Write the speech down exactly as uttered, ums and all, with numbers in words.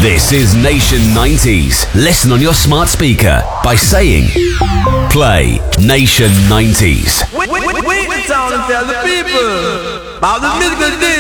This is Nation nineties. Listen on your smart speaker by saying, play Nation nineties. Wait, wait, wait, wait the town and tell the people about the musical